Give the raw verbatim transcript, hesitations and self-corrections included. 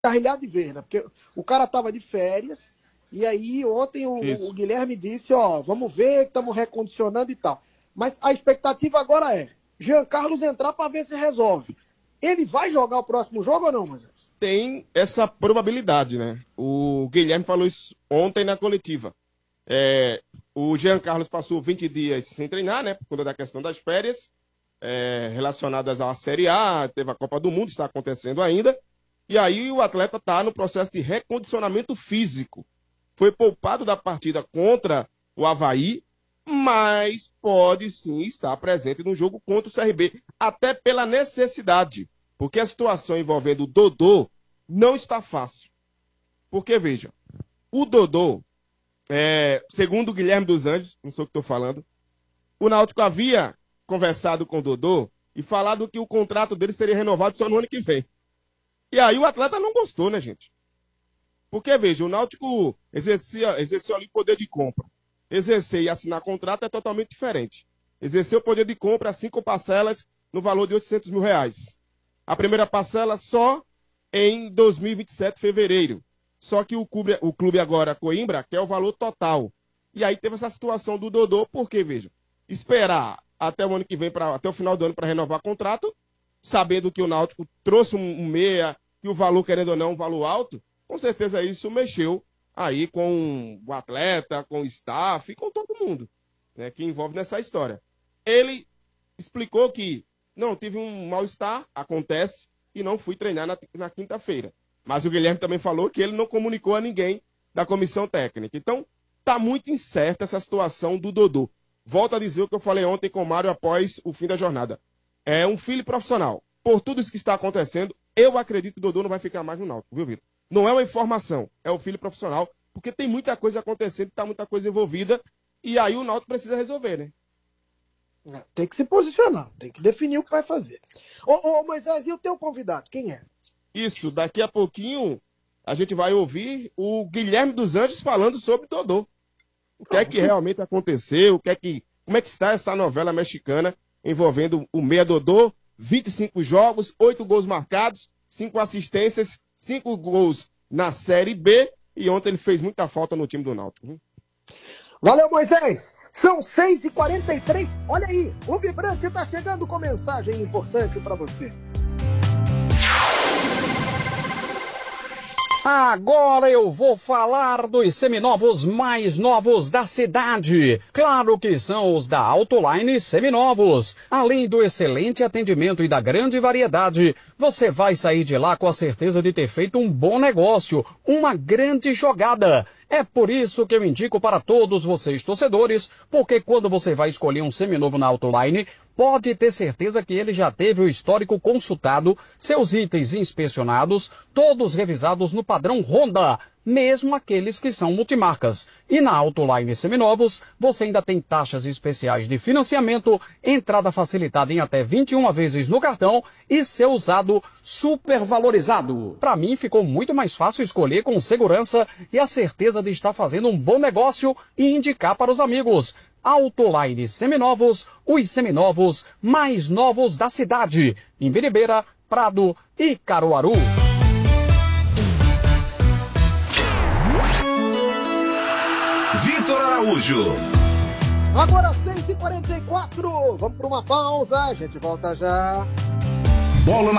carrilhado de vez, né? Porque o cara tava de férias, e aí ontem o, o Guilherme disse, ó, vamos ver, estamos recondicionando e tal. Mas a expectativa agora é Jean Carlos entrar para ver se resolve. Ele vai jogar o próximo jogo ou não, Moisés? Tem essa probabilidade, né? O Guilherme falou isso ontem na coletiva. É, o Jean Carlos passou vinte dias sem treinar, né? Por conta da questão das férias, é, relacionadas à Série A, teve a Copa do Mundo, está acontecendo ainda. E aí o atleta está no processo de recondicionamento físico. Foi poupado da partida contra o Avaí, mas pode sim estar presente no jogo contra o C R B, até pela necessidade, porque a situação envolvendo o Dodô não está fácil. Porque, veja, o Dodô, é, segundo o Guilherme dos Anjos, não sei o que estou falando, o Náutico havia conversado com o Dodô e falado que o contrato dele seria renovado só no ano que vem. E aí o atleta não gostou, né, gente? Porque, veja, o Náutico exercia, exerceu ali poder de compra. Exercer e assinar contrato é totalmente diferente. Exercer o poder de compra, cinco parcelas, no valor de oitocentos mil reais. A primeira parcela só em dois mil e vinte e sete, fevereiro. Só que o clube, o clube agora, Coimbra, quer o valor total. E aí teve essa situação do Dodô, porque, veja, esperar até o ano que vem, pra, até o final do ano, para renovar o contrato, sabendo que o Náutico trouxe um, um meia, e o valor, querendo ou não, um valor alto, com certeza isso mexeu aí com o atleta, com o staff, com todo mundo, né, que envolve nessa história. Ele explicou que, não, tive um mal-estar, acontece, e não fui treinar na, na quinta-feira. Mas o Guilherme também falou que ele não comunicou a ninguém da comissão técnica. Então, tá muito incerta essa situação do Dodô. Volto a dizer o que eu falei ontem com o Mário após o fim da jornada. É um filho profissional. Por tudo isso que está acontecendo, eu acredito que o Dodô não vai ficar mais no Náutico, viu, Vitor? Não é uma informação, é o filho profissional, porque tem muita coisa acontecendo, está muita coisa envolvida, e aí o Náutico precisa resolver, né? É, tem que se posicionar, tem que definir o que vai fazer. Ô, ô Moisés, e o teu convidado, quem é? Isso, daqui a pouquinho a gente vai ouvir o Guilherme dos Anjos falando sobre Dodô. O que é que realmente aconteceu, o que é que, como é que está essa novela mexicana envolvendo o meia Dodô, vinte e cinco jogos, oito gols marcados, cinco assistências, cinco gols na Série B, e ontem ele fez muita falta no time do Náutico. Viu? Valeu, Moisés! São seis e quarenta e três. Olha aí, o Vibrante está chegando com mensagem importante para você. Agora eu vou falar dos seminovos mais novos da cidade. Claro que são os da Autoline Seminovos. Além do excelente atendimento e da grande variedade, você vai sair de lá com a certeza de ter feito um bom negócio, uma grande jogada. É por isso que eu indico para todos vocês torcedores, porque quando você vai escolher um seminovo na Autoline, pode ter certeza que ele já teve o histórico consultado, seus itens inspecionados, todos revisados no padrão Honda, mesmo aqueles que são multimarcas. E na Autoline Seminovos, você ainda tem taxas especiais de financiamento, entrada facilitada em até vinte e uma vezes no cartão e seu usado super valorizado. Para mim ficou muito mais fácil escolher com segurança e a certeza de estar fazendo um bom negócio e indicar para os amigos. Autoline Seminovos, os seminovos mais novos da cidade, em Biribeira, Prado e Caruaru. Vitor Araújo. Agora seis e quarenta e quatro, vamos para uma pausa, a gente volta já. Bola na